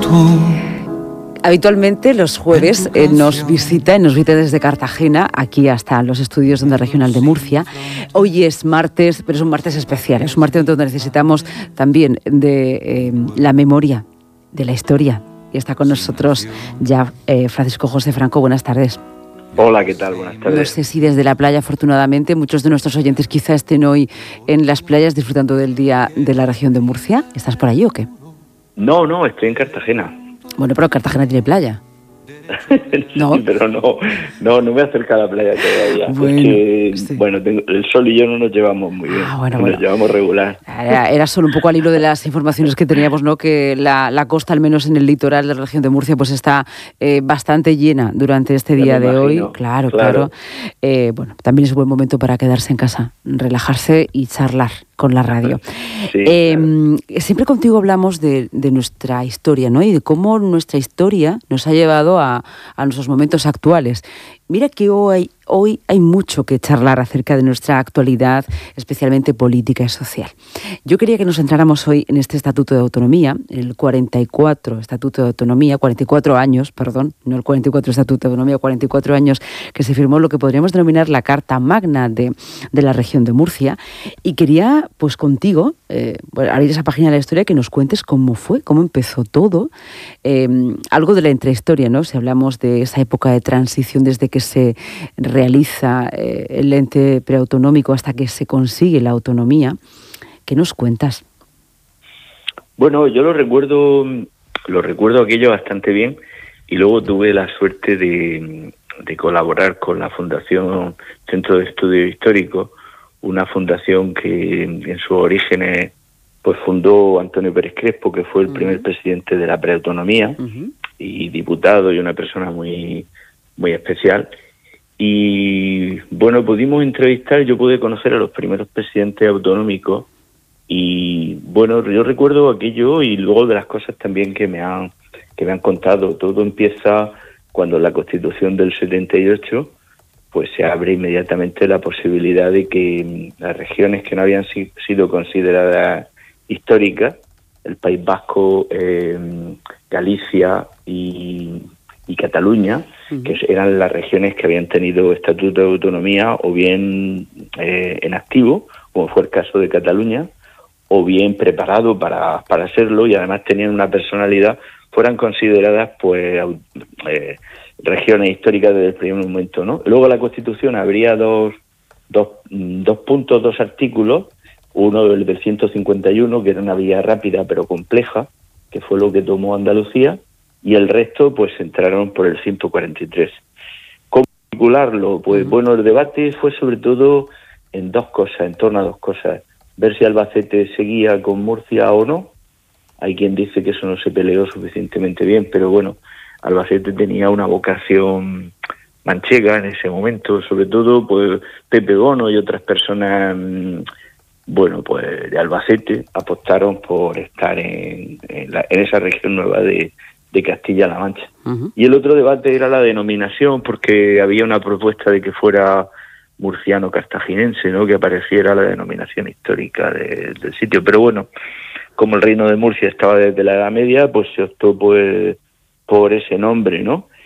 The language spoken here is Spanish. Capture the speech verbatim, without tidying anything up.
Habitualmente los jueves eh, nos visita y nos visita desde Cartagena, aquí hasta los estudios de Onda Regional de Murcia. Hoy es martes, pero es un martes especial, es un martes donde necesitamos también de eh, la memoria, de la historia. Y está con nosotros ya eh, Francisco José Franco. Buenas tardes. Hola, ¿qué tal? Buenas tardes. No sé si desde la playa, afortunadamente, muchos de nuestros oyentes quizá estén hoy en las playas disfrutando del Día de la Región de Murcia. ¿Estás por allí o qué? No, no, estoy en Cartagena. Bueno, pero Cartagena tiene playa. No, sí, pero no, no, no me acerca a la playa todavía. Bueno, es que, sí. bueno, tengo, el sol y yo no nos llevamos muy bien. Ah, bueno, nos bueno. llevamos regular. Era, era solo un poco al hilo de las informaciones que teníamos, ¿no? Que la, la costa, al menos en el litoral de la región de Murcia, pues está eh, bastante llena durante este Ya día me de imagino. hoy. Claro, Claro. claro. Eh, bueno, también es un buen momento para quedarse en casa, relajarse y charlar con la radio. Sí, eh, claro. Siempre contigo hablamos de, de nuestra historia, ¿no? Y de cómo nuestra historia nos ha llevado a, a nuestros momentos actuales. Mira que hoy, hoy hay mucho que charlar acerca de nuestra actualidad, especialmente política y social. Yo quería que nos centráramos hoy en este Estatuto de Autonomía, en el cuarenta y cuatro Estatuto de Autonomía, cuarenta y cuatro años, perdón, no el cuarenta y cuatro Estatuto de Autonomía, cuarenta y cuatro años que se firmó lo que podríamos denominar la Carta Magna de, de la región de Murcia. Y quería, pues contigo, eh, bueno, abrir esa página de la historia, que nos cuentes cómo fue, cómo empezó todo, eh, algo de la intrahistoria, ¿no? Si hablamos de esa época de transición desde que se realiza eh, el ente preautonómico hasta que se consigue la autonomía. ¿Qué nos cuentas? Bueno, yo lo recuerdo, lo recuerdo aquello bastante bien, y luego tuve la suerte de, de colaborar con la Fundación Centro de Estudios Históricos, una fundación que en sus orígenes pues fundó Antonio Pérez Crespo, que fue el uh-huh. primer presidente de la preautonomía uh-huh. y diputado, y una persona muy, muy especial. Y bueno, pudimos entrevistar, yo pude conocer a los primeros presidentes autonómicos, y bueno, yo recuerdo aquello, y luego de las cosas también que me han que me han contado. Todo empieza cuando la Constitución del setenta y ocho pues se abre inmediatamente la posibilidad de que las regiones que no habían si, sido consideradas históricas, el País Vasco, eh, Galicia y, y Cataluña, uh-huh. que eran las regiones que habían tenido estatuto de autonomía o bien eh, en activo, como fue el caso de Cataluña, o bien preparado para, para hacerlo, y además tenían una personalidad, fueran consideradas pues eh, regiones históricas desde el primer momento, ¿no? Luego la Constitución habría dos, dos, dos puntos, dos artículos, uno del, del ciento cincuenta y uno, que era una vía rápida pero compleja, que fue lo que tomó Andalucía, y el resto pues entraron por el ciento cuarenta y tres. ¿Cómo articularlo? Pues uh-huh. bueno, el debate fue sobre todo en dos cosas, en torno a dos cosas. Ver si Albacete seguía con Murcia o no. Hay quien dice que eso no se peleó suficientemente bien, pero bueno, Albacete tenía una vocación manchega en ese momento, sobre todo pues Pepe Bono y otras personas, bueno, pues de Albacete apostaron por estar en, en, la, en esa región nueva de, de Castilla-La Mancha. Uh-huh. Y el otro debate era la denominación, porque había una propuesta de que fuera murciano-cartaginense, ¿no?, que apareciera la denominación histórica de, del sitio. Pero bueno, como el Reino de Murcia estaba desde la Edad Media, pues se optó pues por ese nombre, ¿no?